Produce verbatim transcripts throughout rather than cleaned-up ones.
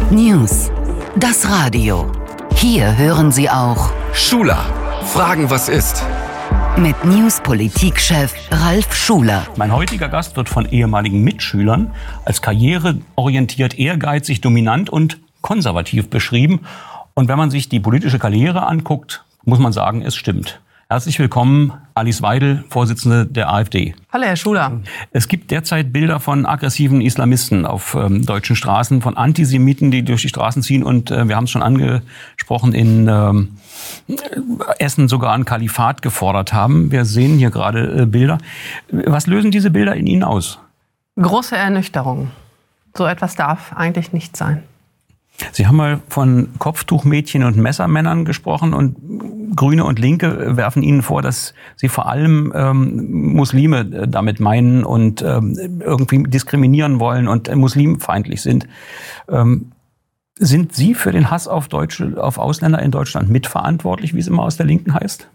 News. Das Radio. Hier hören Sie auch Schuler. Fragen, was ist? Mit News-Politikchef Ralf Schuler. Mein heutiger Gast wird von ehemaligen Mitschülern als karriereorientiert, ehrgeizig, dominant und konservativ beschrieben. Und wenn man sich die politische Karriere anguckt, muss man sagen, es stimmt. Herzlich willkommen, Alice Weidel, Vorsitzende der AfD. Hallo, Herr Schuler. Es gibt derzeit Bilder von aggressiven Islamisten auf ähm, deutschen Straßen, von Antisemiten, die durch die Straßen ziehen. Und äh, wir haben es schon angesprochen, in ähm, Essen sogar ein Kalifat gefordert haben. Wir sehen hier gerade äh, Bilder. Was lösen diese Bilder in Ihnen aus? Große Ernüchterung. So etwas darf eigentlich nicht sein. Sie haben mal von Kopftuchmädchen und Messermännern gesprochen und Grüne und Linke werfen Ihnen vor, dass Sie vor allem ähm, Muslime damit meinen und ähm, irgendwie diskriminieren wollen und äh, muslimfeindlich sind. Ähm, sind Sie für den Hass auf Deutsche, auf Ausländer in Deutschland mitverantwortlich, wie es immer aus der Linken heißt?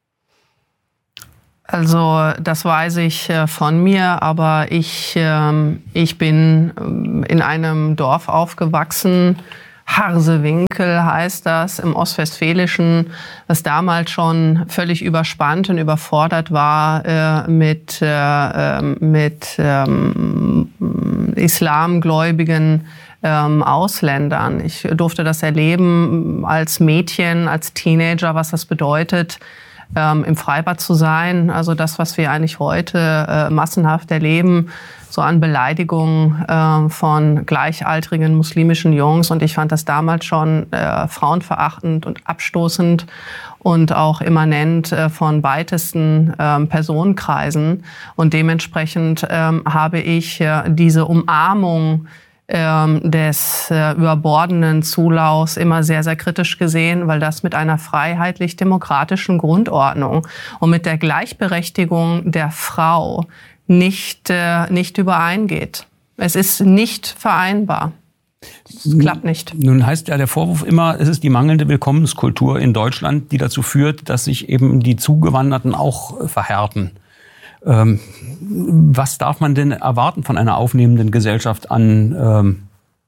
Also das weiß ich äh, von mir, aber ich, ähm, ich bin ähm, in einem Dorf aufgewachsen, Harsewinkel heißt das, im Ostwestfälischen, das damals schon völlig überspannt und überfordert war äh, mit, äh, mit ähm, islamgläubigen ähm, Ausländern. Ich durfte das erleben als Mädchen, als Teenager, was das bedeutet, Ähm, im Freibad zu sein, also das, was wir eigentlich heute äh, massenhaft erleben, so an Beleidigungen äh, von gleichaltrigen muslimischen Jungs. Und ich fand das damals schon äh, frauenverachtend und abstoßend und auch immanent äh, von weitesten äh, Personenkreisen. Und dementsprechend äh, habe ich äh, diese Umarmung des äh, überbordenden Zulaufs immer sehr, sehr kritisch gesehen, weil das mit einer freiheitlich-demokratischen Grundordnung und mit der Gleichberechtigung der Frau nicht, äh, nicht übereingeht. Es ist nicht vereinbar. Es klappt nicht. Nun heißt ja der Vorwurf immer, es ist die mangelnde Willkommenskultur in Deutschland, die dazu führt, dass sich eben die Zugewanderten auch verhärten. Ähm, was darf man denn erwarten von einer aufnehmenden Gesellschaft an, ähm,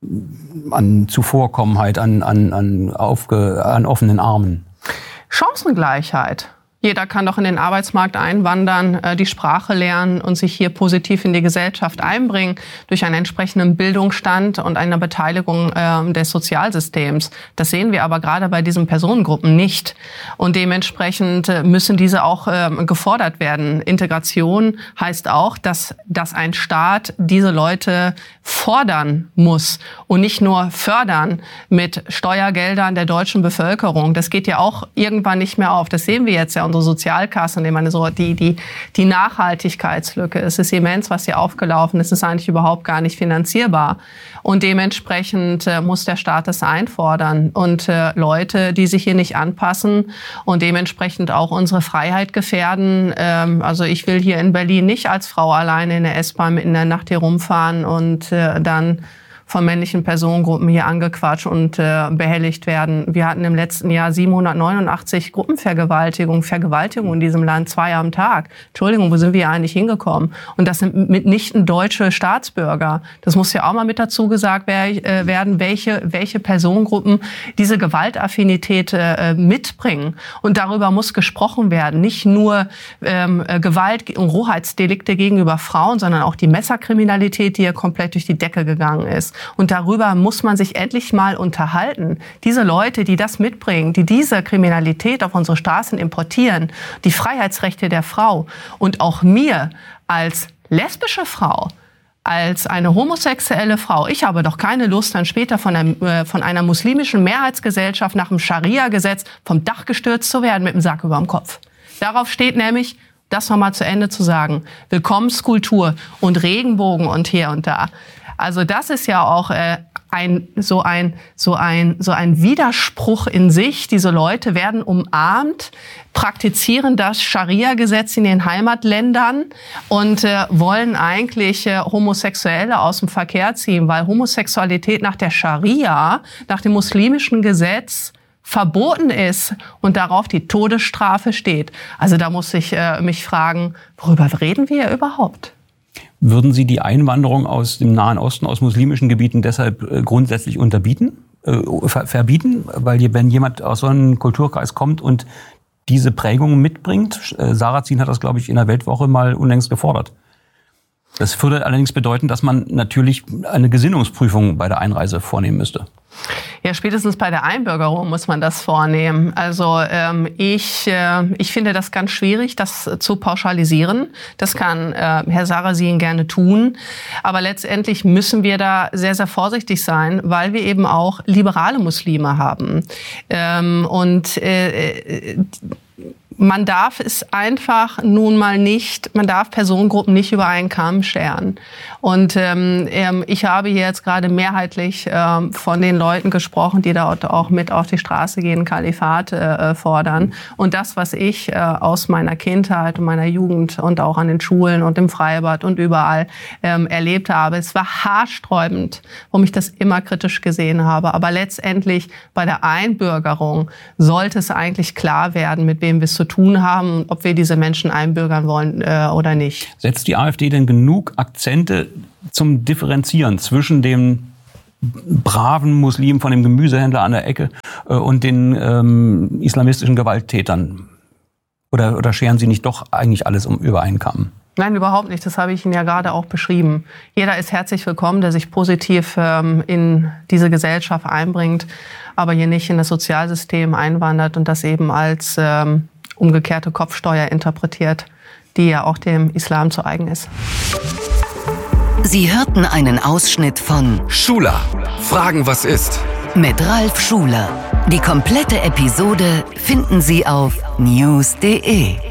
an Zuvorkommenheit, an, an, an, aufge, an offenen Armen? Chancengleichheit. Jeder kann doch in den Arbeitsmarkt einwandern, die Sprache lernen und sich hier positiv in die Gesellschaft einbringen durch einen entsprechenden Bildungsstand und eine Beteiligung äh, des Sozialsystems. Das sehen wir aber gerade bei diesen Personengruppen nicht. Und dementsprechend müssen diese auch äh, gefordert werden. Integration heißt auch, dass, dass ein Staat diese Leute fordern muss und nicht nur fördern mit Steuergeldern der deutschen Bevölkerung. Das geht ja auch irgendwann nicht mehr auf. Das sehen wir jetzt ja. Unsere Sozialkassen, ich meine, so die, die, die Nachhaltigkeitslücke, es ist immens, was hier aufgelaufen ist, ist eigentlich überhaupt gar nicht finanzierbar. Und dementsprechend äh, muss der Staat das einfordern. Und äh, Leute, die sich hier nicht anpassen und dementsprechend auch unsere Freiheit gefährden. Ähm, also ich will hier in Berlin nicht als Frau alleine in der S-Bahn in der Nacht hier rumfahren und äh, dann von männlichen Personengruppen hier angequatscht und äh, behelligt werden. Wir hatten im letzten Jahr siebenhundertneunundachtzig Gruppenvergewaltigungen, Vergewaltigungen in diesem Land, zwei am Tag. Entschuldigung, wo sind wir eigentlich hingekommen? Und das sind mitnichten deutsche Staatsbürger. Das muss ja auch mal mit dazu gesagt wer, äh, werden, welche, welche Personengruppen diese Gewaltaffinität äh, mitbringen. Und darüber muss gesprochen werden. Nicht nur ähm, Gewalt und Rohheitsdelikte gegenüber Frauen, sondern auch die Messerkriminalität, die ja komplett durch die Decke gegangen ist. Und darüber muss man sich endlich mal unterhalten. Diese Leute, die das mitbringen, die diese Kriminalität auf unsere Straßen importieren, die Freiheitsrechte der Frau und auch mir als lesbische Frau, als eine homosexuelle Frau, ich habe doch keine Lust, dann später von einer, äh, von einer muslimischen Mehrheitsgesellschaft nach dem Scharia-Gesetz vom Dach gestürzt zu werden mit dem Sack über dem Kopf. Darauf steht nämlich, das nochmal zu Ende zu sagen, Willkommenskultur und Regenbogen und hier und da. Also das ist ja auch äh, ein, so ein, so ein, so ein Widerspruch in sich. Diese Leute werden umarmt, praktizieren das Scharia-Gesetz in den Heimatländern und äh, wollen eigentlich äh, Homosexuelle aus dem Verkehr ziehen, weil Homosexualität nach der Scharia, nach dem muslimischen Gesetz verboten ist und darauf die Todesstrafe steht. Also da muss ich äh, mich fragen, worüber reden wir überhaupt? Würden Sie die Einwanderung aus dem Nahen Osten, aus muslimischen Gebieten deshalb äh, grundsätzlich unterbieten, äh, ver- verbieten? Weil wenn jemand aus so einem Kulturkreis kommt und diese Prägung mitbringt, äh, Sarrazin hat das, glaube ich, in der Weltwoche mal unlängst gefordert. Das würde allerdings bedeuten, dass man natürlich eine Gesinnungsprüfung bei der Einreise vornehmen müsste. Ja, spätestens bei der Einbürgerung muss man das vornehmen. Also ähm, ich, äh, ich finde das ganz schwierig, das zu pauschalisieren. Das kann äh, Herr Sarrazin gerne tun. Aber letztendlich müssen wir da sehr, sehr vorsichtig sein, weil wir eben auch liberale Muslime haben. Ähm, und äh, man darf es einfach nun mal nicht, man darf Personengruppen nicht über einen Kamm scheren. Und ähm, ich habe hier jetzt gerade mehrheitlich ähm, von den Leuten gesprochen, die dort auch mit auf die Straße gehen, Kalifat äh, fordern. Und das, was ich äh, aus meiner Kindheit und meiner Jugend und auch an den Schulen und im Freibad und überall ähm, erlebt habe, es war haarsträubend, warum ich das immer kritisch gesehen habe. Aber letztendlich bei der Einbürgerung sollte es eigentlich klar werden, mit wem wir es zu tun haben, ob wir diese Menschen einbürgern wollen äh, oder nicht. Setzt die AfD denn genug Akzente zum Differenzieren zwischen dem braven Muslim von dem Gemüsehändler an der Ecke äh, und den ähm, islamistischen Gewalttätern? Oder, oder scheren Sie nicht doch eigentlich alles um über einen Kamm? Nein, überhaupt nicht. Das habe ich Ihnen ja gerade auch beschrieben. Jeder ist herzlich willkommen, der sich positiv ähm, in diese Gesellschaft einbringt, aber hier nicht in das Sozialsystem einwandert und das eben als ähm, umgekehrte Kopfsteuer interpretiert, die ja auch dem Islam zu eigen ist. Sie hörten einen Ausschnitt von Schula, Fragen was ist? mit Ralf Schuler. Die komplette Episode finden Sie auf news punkt de.